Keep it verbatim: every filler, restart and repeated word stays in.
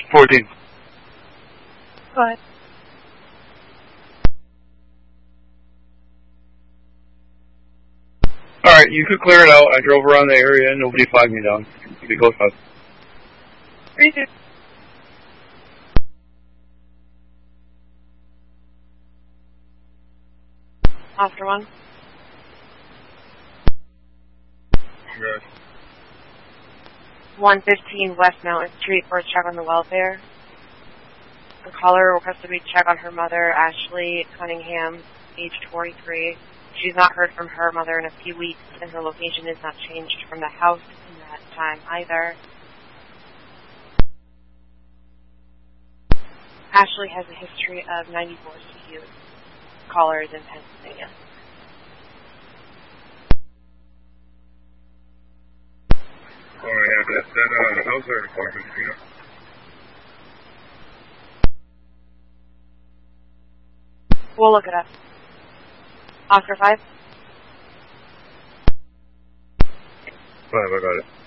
fourteen. Go ahead. Alright, you could clear it out. I drove around the area and nobody flagged me down. You could go fast. three two. Oscar one. Right. one fifteen West Mountain Street for a check on the welfare. The caller requested we check on her mother, Ashley Cunningham, aged forty-three. She's not heard from her mother in a few weeks, and her location is not changed from the house in that time either. Ashley has a history of ninety-four C U. Caller is in Pennsylvania. Oh, yeah, that, that uh, house or apartment, you know? We'll look it up. Oscar five. Five, I got it.